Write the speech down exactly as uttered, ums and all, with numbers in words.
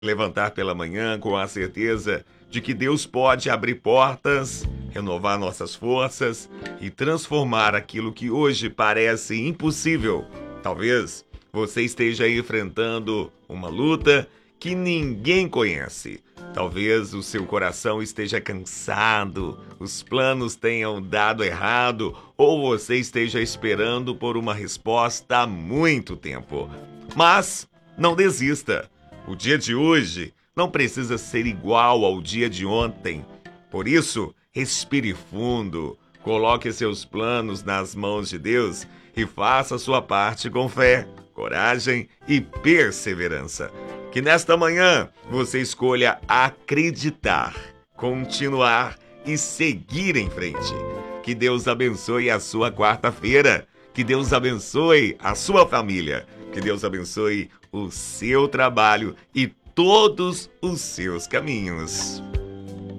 Levantar pela manhã com a certeza de que Deus pode abrir portas, renovar nossas forças e transformar aquilo que hoje parece impossível. Talvez você esteja enfrentando uma luta que ninguém conhece. Talvez o seu coração esteja cansado, os planos tenham dado errado ou você esteja esperando por uma resposta há muito tempo. Mas não desista. O dia de hoje não precisa ser igual ao dia de ontem. Por isso, respire fundo, coloque seus planos nas mãos de Deus e faça sua parte com fé, coragem e perseverança. Que nesta manhã você escolha acreditar, continuar e seguir em frente. Que Deus abençoe a sua quarta-feira. Que Deus abençoe a sua família. Que Deus abençoe o seu trabalho e todos os seus caminhos.